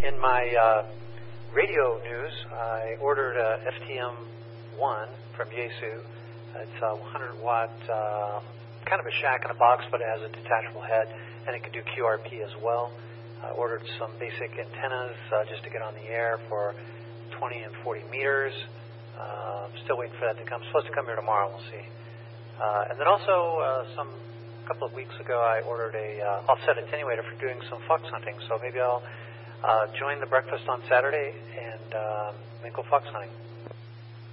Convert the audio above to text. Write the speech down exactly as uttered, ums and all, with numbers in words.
In my uh, radio news, I ordered a F T M one from Yaesu. It's a one hundred watt, uh, kind of a shack in a box, but it has a detachable head, and it can do Q R P as well. I ordered some basic antennas uh, just to get on the air for twenty and forty meters. Uh, I'm still waiting for that to come. It's supposed to come here tomorrow. We'll see. Uh, and then also, uh, some couple of weeks ago, I ordered a uh, offset attenuator for doing some fox hunting. So maybe I'll uh, join the breakfast on Saturday and uh, then go fox hunting.